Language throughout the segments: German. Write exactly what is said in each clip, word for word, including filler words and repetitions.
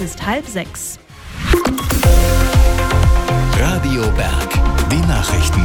ist halb sechs. Radio Berg, die Nachrichten.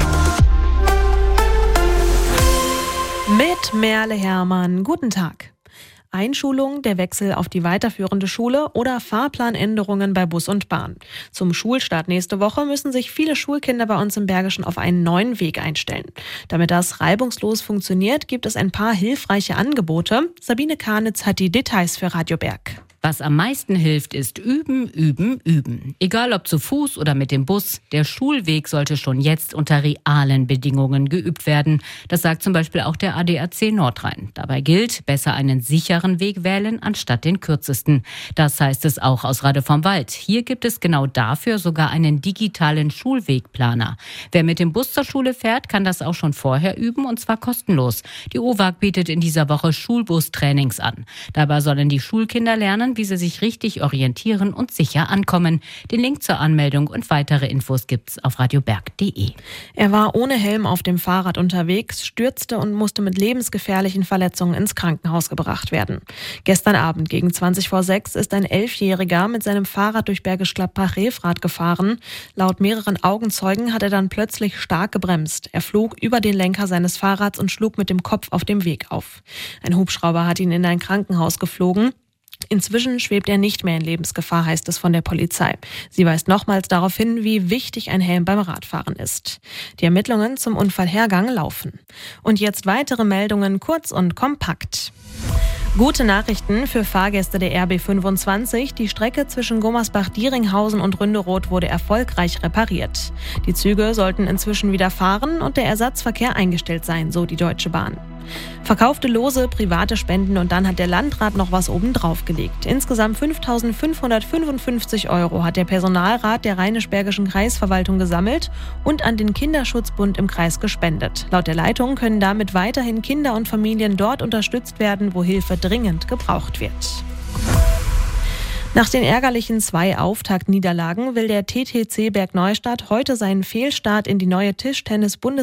Mit Merle Hermann. Guten Tag. Einschulung, der Wechsel auf die weiterführende Schule oder Fahrplanänderungen bei Bus und Bahn. Zum Schulstart nächste Woche müssen sich viele Schulkinder bei uns im Bergischen auf einen neuen Weg einstellen. Damit das reibungslos funktioniert, gibt es ein paar hilfreiche Angebote. Sabine Karnitz hat die Details für Radio Berg. Was am meisten hilft, ist üben, üben, üben. Egal ob zu Fuß oder mit dem Bus, der Schulweg sollte schon jetzt unter realen Bedingungen geübt werden. Das sagt zum Beispiel auch der A D A C Nordrhein. Dabei gilt, besser einen sicheren Weg wählen, anstatt den kürzesten. Das heißt es auch aus Rade vom Wald. Hier gibt es genau dafür sogar einen digitalen Schulwegplaner. Wer mit dem Bus zur Schule fährt, kann das auch schon vorher üben, und zwar kostenlos. Die O W A G bietet in dieser Woche Schulbus-Trainings an. Dabei sollen die Schulkinder lernen, wie sie sich richtig orientieren und sicher ankommen. Den Link zur Anmeldung und weitere Infos gibt's auf radioberg punkt de. Er war ohne Helm auf dem Fahrrad unterwegs, stürzte und musste mit lebensgefährlichen Verletzungen ins Krankenhaus gebracht werden. Gestern Abend gegen zwanzig vor sechs ist ein Elfjähriger mit seinem Fahrrad durch Bergisch Gladbach-Revrath gefahren. Laut mehreren Augenzeugen hat er dann plötzlich stark gebremst. Er flog über den Lenker seines Fahrrads und schlug mit dem Kopf auf dem Weg auf. Ein Hubschrauber hat ihn in ein Krankenhaus geflogen. Inzwischen schwebt er nicht mehr in Lebensgefahr, heißt es von der Polizei. Sie weist nochmals darauf hin, wie wichtig ein Helm beim Radfahren ist. Die Ermittlungen zum Unfallhergang laufen. Und jetzt weitere Meldungen, kurz und kompakt. Gute Nachrichten für Fahrgäste der R B fünfundzwanzig. Die Strecke zwischen Gummersbach-Dieringhausen und Ründeroth wurde erfolgreich repariert. Die Züge sollten inzwischen wieder fahren und der Ersatzverkehr eingestellt sein, so die Deutsche Bahn. Verkaufte Lose, private Spenden und dann hat der Landrat noch was obendrauf gelegt. Insgesamt fünftausendfünfhundertfünfundfünfzig Euro hat der Personalrat der Rheinisch-Bergischen Kreisverwaltung gesammelt und an den Kinderschutzbund im Kreis gespendet. Laut der Leitung können damit weiterhin Kinder und Familien dort unterstützt werden, wo Hilfe dringend gebraucht wird. Nach den ärgerlichen zwei Auftaktniederlagen will der T T C Bergneustadt heute seinen Fehlstart in die neue Tischtennis-Bundes